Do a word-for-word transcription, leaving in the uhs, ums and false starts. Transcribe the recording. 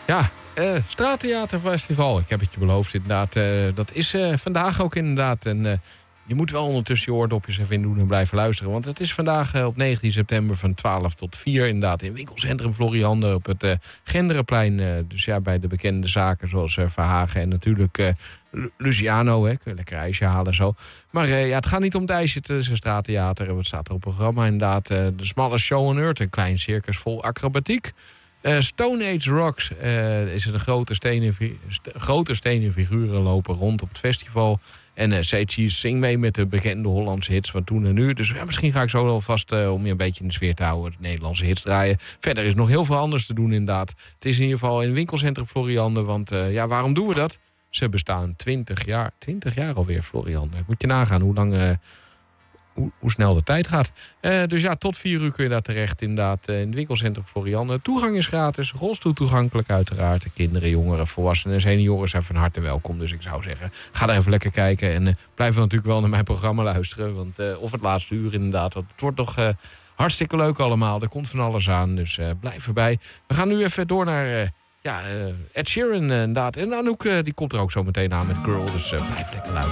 Ja, uh, Straattheaterfestival. Ik heb het je beloofd inderdaad. Uh, dat is uh, vandaag ook inderdaad. En uh, je moet wel ondertussen je oordopjes even in doen en blijven luisteren. Want het is vandaag uh, op negentien september van twaalf tot vier inderdaad. In winkelcentrum Floriande op het uh, Genderenplein. Uh, dus ja, bij de bekende zaken zoals uh, Verhagen en natuurlijk uh, Luciano. Hè, kun je lekker ijsje halen en zo. Maar uh, ja, het gaat niet om het ijsje. Het is een straattheater. Wat staat er op het programma inderdaad? Uh, de smallest show on earth. Een klein circus vol acrobatiek. Uh, Stone Age Rocks uh, is een grote stenen, st- grote stenen figuren lopen rond op het festival. En uh, Say Cheese zingt mee met de bekende Hollandse hits van toen en nu. Dus ja, misschien ga ik zo wel vast, uh, om je een beetje in de sfeer te houden, de Nederlandse hits draaien. Verder is nog heel veel anders te doen inderdaad. Het is in ieder geval in winkelcentrum Floriande. Want uh, ja, waarom doen we dat? Ze bestaan twintig jaar. twintig jaar alweer, Floriande. Moet je nagaan hoe lang... Uh, Hoe, hoe snel de tijd gaat. Uh, dus ja, tot vier uur kun je daar terecht inderdaad uh, in het winkelcentrum Floriande. Toegang is gratis, rolstoel toegankelijk uiteraard. De kinderen, jongeren, volwassenen en senioren zijn van harte welkom. Dus ik zou zeggen, ga daar even lekker kijken. En uh, blijf natuurlijk wel naar mijn programma luisteren. Want, uh, of het laatste uur inderdaad. Want het wordt nog uh, hartstikke leuk allemaal. Er komt van alles aan, dus uh, blijf erbij. We gaan nu even door naar uh, ja, uh, Ed Sheeran uh, inderdaad. En Anouk uh, die komt er ook zo meteen aan met Girl. Dus uh, blijf lekker luisteren.